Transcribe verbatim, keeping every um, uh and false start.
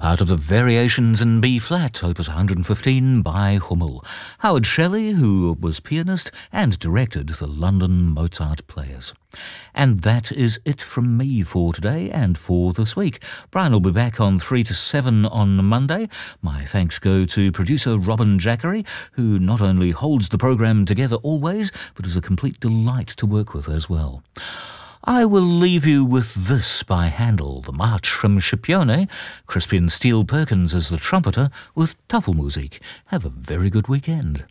part of the Variations in B-flat, opus one hundred fifteen by Hummel. Howard Shelley, who was pianist and directed the London Mozart Players. And that is it from me for today and for this week. Brian will be back on three to seven on Monday. My thanks go to producer Robin Jackery, who not only holds the programme together always, but is a complete delight to work with as well. I will leave you with this by Handel, the March from Scipione. Crispian Steele Perkins as the trumpeter with Tafelmusik. Have a very good weekend.